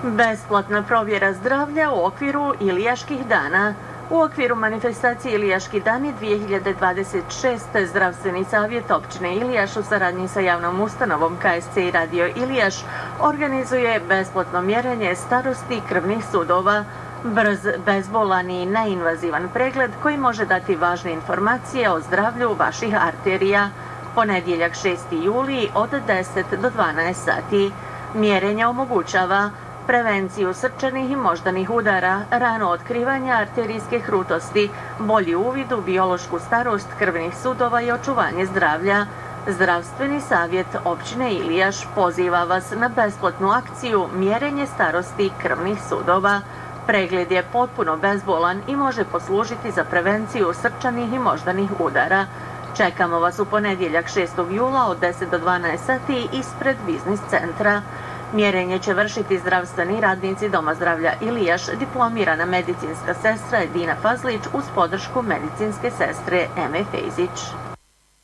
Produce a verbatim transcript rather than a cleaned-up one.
Besplatna provjera zdravlja u okviru Ilijaških dana. U okviru manifestacije Ilijaški dani dvije hiljade dvadeset šeste. Zdravstveni savjet općine Ilijaš u saradnji sa javnom ustanovom K S C i Radio Ilijaš organizuje besplatno mjerenje starosti krvnih sudova. Brz, bezbolan i neinvazivan pregled koji može dati važne informacije o zdravlju vaših arterija. Ponedjeljak šesti juli od deset do dvanaest sati. Mjerenje omogućava prevenciju srčanih i moždanih udara, rano otkrivanje arterijske krutosti, bolji uvid u biološku starost krvnih sudova i očuvanje zdravlja. Zdravstveni savjet općine Ilijaš poziva vas na besplatnu akciju mjerenje starosti krvnih sudova. Pregled je potpuno bezbolan i može poslužiti za prevenciju srčanih i moždanih udara. Čekamo vas u ponedjeljak šestog jula od deset do dvanaest sati ispred biznis centra. Mjerenje će vršiti zdravstveni radnici Doma zdravlja Ilijaš, diplomirana medicinska sestra Edina Fazlić uz podršku medicinske sestre Eme Fejzić.